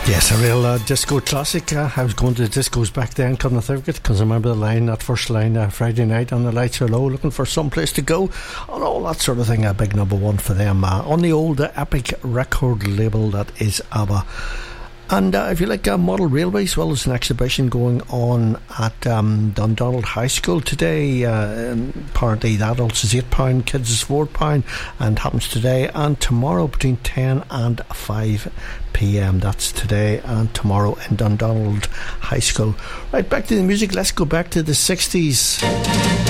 Yes, a real disco classic. I was going to the discos back then, couldn't think of it, because I remember the line, that first line, Friday night and the lights are low, looking for some place to go, and all that sort of thing. A big number one for them on the old Epic record label that is ABBA. And if you like model railways, well, there's an exhibition going on at Dundonald High School today. Apparently the adults is £8, kids is £4, and happens today and tomorrow between 10 and 5 p.m. That's today and tomorrow in Dundonald High School. Right, back to the music. Let's go back to the 60s.